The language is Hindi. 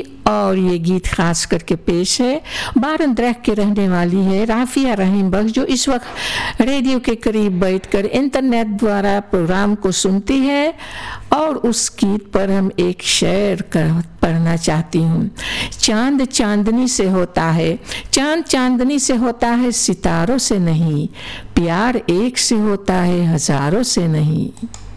और ये गीत खास करके पेश है। बारंदरख के रहने वाली है राफिया रहीम बख्श, जो इस वक्त रेडियो के करीब बैठकर इंटरनेट द्वारा प्रोग्राम को सुनती है, और उस गीत पर हम एक शेर पढ़ना चाहती हूँ। चांद चांदनी से होता है, चांद चांदनी से होता है, सितारों से नहीं। प्यार एक से होता है, हजारों से नहीं।